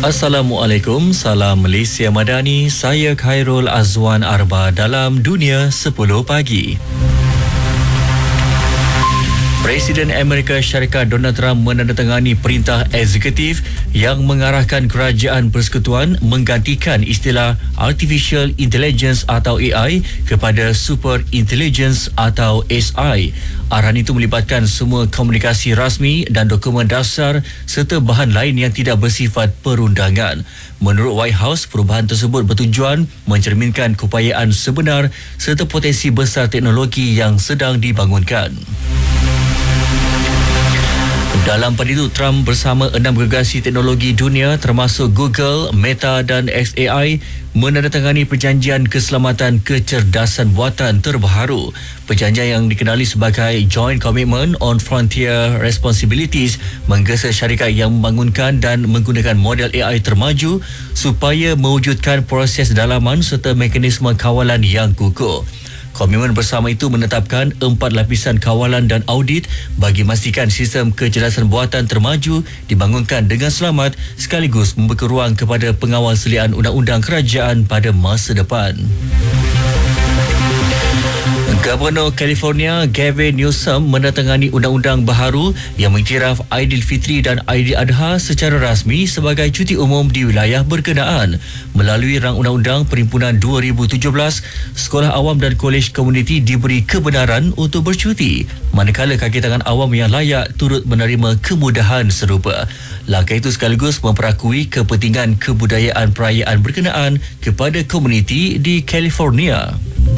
Assalamualaikum, salam Malaysia Madani. Saya Khairul Azwan Arba dalam Dunia 10 Pagi. Presiden Amerika Syarikat Donald Trump menandatangani perintah eksekutif yang mengarahkan Kerajaan Persekutuan menggantikan istilah Artificial Intelligence atau AI kepada Super Intelligence atau SI. Arahan itu melibatkan semua komunikasi rasmi dan dokumen dasar serta bahan lain yang tidak bersifat perundangan. Menurut White House, perubahan tersebut bertujuan mencerminkan keupayaan sebenar serta potensi besar teknologi yang sedang dibangunkan. Dalam pada itu, Trump bersama 6 gergasi teknologi dunia termasuk Google, Meta dan XAI menandatangani perjanjian keselamatan kecerdasan buatan terbaru. Perjanjian yang dikenali sebagai Joint Commitment on Frontier Responsibilities menggesa syarikat yang membangunkan dan menggunakan model AI termaju supaya mewujudkan proses dalaman serta mekanisme kawalan yang kukuh. Komitmen bersama itu menetapkan 4 lapisan kawalan dan audit bagi memastikan sistem kecerdasan buatan termaju dibangunkan dengan selamat sekaligus membuka ruang kepada pengawal selian undang-undang kerajaan pada masa depan. Gubernur California Gavin Newsom menandatangani undang-undang baharu yang mengiktiraf Aidilfitri dan Aidiladha secara rasmi sebagai cuti umum di wilayah berkenaan. Melalui rang undang-undang Perhimpunan 2017, sekolah awam dan kolej komuniti diberi kebenaran untuk bercuti, manakala kaki tangan awam yang layak turut menerima kemudahan serupa. Langkah itu sekaligus memperakui kepentingan kebudayaan perayaan berkenaan kepada komuniti di California.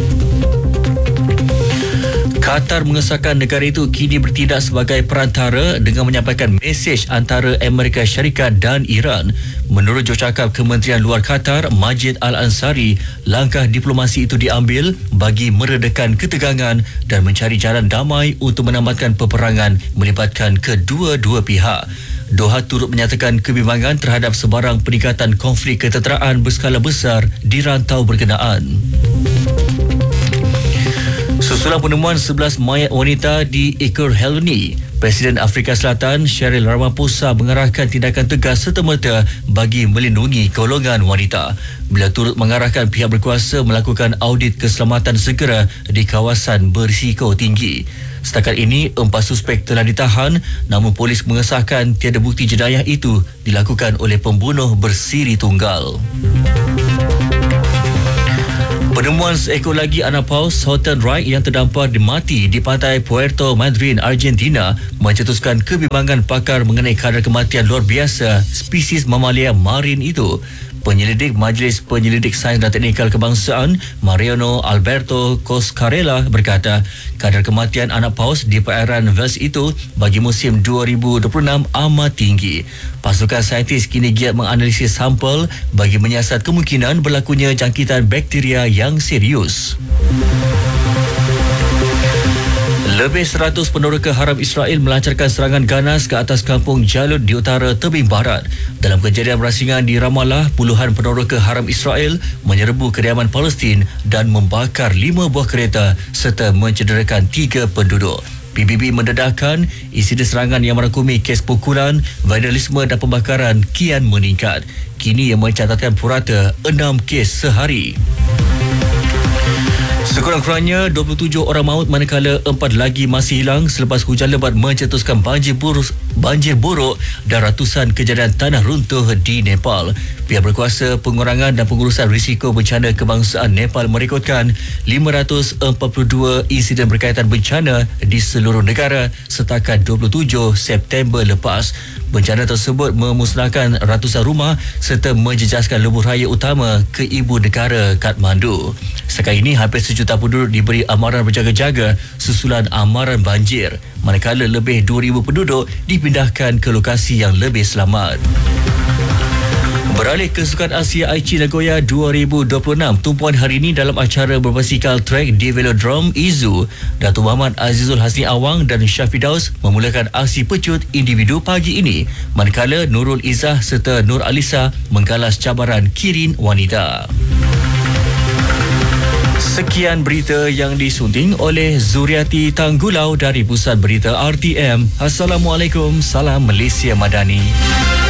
Qatar mengesahkan negara itu kini bertindak sebagai perantara dengan menyampaikan mesej antara Amerika Syarikat dan Iran. Menurut jurucakap Kementerian Luar Qatar, Majid Al-Ansari, langkah diplomasi itu diambil bagi meredakan ketegangan dan mencari jalan damai untuk menamatkan peperangan melibatkan kedua-dua pihak. Doha turut menyatakan kebimbangan terhadap sebarang peningkatan konflik ketenteraan berskala besar di rantau berkenaan. Susulan penemuan 11 mayat wanita di Ekurhuleni, Presiden Afrika Selatan Cyril Ramaphosa mengarahkan tindakan tegas serta-merta bagi melindungi golongan wanita. Beliau turut mengarahkan pihak berkuasa melakukan audit keselamatan segera di kawasan berisiko tinggi. Setakat ini, 4 suspek telah ditahan, namun polis mengesahkan tiada bukti jenayah itu dilakukan oleh pembunuh bersiri tunggal. Penemuan seekor lagi anak paus Southern Reich yang terdampar mati di pantai Puerto Madryn, Argentina mencetuskan kebimbangan pakar mengenai kadar kematian luar biasa spesies mamalia marin itu. Penyelidik Majlis Penyelidik Sains dan Teknikal Kebangsaan Mariano Alberto Coscarella berkata kadar kematian anak paus di perairan Wales itu bagi musim 2026 amat tinggi. Pasukan saintis kini giat menganalisis sampel bagi menyiasat kemungkinan berlakunya jangkitan bakteria yang serius. Lebih 100 peneroka haram Israel melancarkan serangan ganas ke atas kampung Jalud di utara tebing barat. Dalam kejadian berasingan di Ramallah, puluhan peneroka haram Israel menyerbu kediaman Palestin dan membakar 5 buah kereta serta mencederakan 3 penduduk. PBB mendedahkan insiden serangan yang merangkumi kes pukulan, vandalisme dan pembakaran kian meningkat. Kini ia mencatatkan purata 6 kes sehari. Sekurang-kurangnya 27 orang maut manakala 4 lagi masih hilang selepas hujan lebat mencetuskan banjir buruk dan ratusan kejadian tanah runtuh di Nepal. Pihak berkuasa pengurangan dan pengurusan risiko bencana kebangsaan Nepal merekodkan 542 insiden berkaitan bencana di seluruh negara setakat 27 September lepas. Bencana tersebut memusnahkan ratusan rumah serta menjejaskan lebuh raya utama ke ibu negara Kathmandu. Setakat ini hampir 1 juta penduduk diberi amaran berjaga-jaga susulan amaran banjir, manakala lebih 2,000 penduduk dipindahkan ke lokasi yang lebih selamat. Beralih ke Sukan Asia Aichi Nagoya 2026, tumpuan hari ini dalam acara berbasikal trek di Velodrome Izu, Datuk Muhammad Azizul Hasni Awang dan Syafiq Daus memulakan aksi pecut individu pagi ini, manakala Nurul Izzah serta Nur Alisa menggalas cabaran kirin wanita. Sekian berita yang disunting oleh Zuriati Tanggulau dari Pusat Berita RTM. Assalamualaikum, salam Malaysia Madani.